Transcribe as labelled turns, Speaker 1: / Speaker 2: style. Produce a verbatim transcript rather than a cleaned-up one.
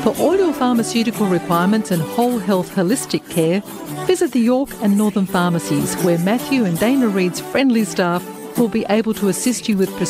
Speaker 1: For all your pharmaceutical requirements and whole health holistic care, visit the York and Northern pharmacies, where Matthew and Dana Reid's friendly staff will be able to assist you with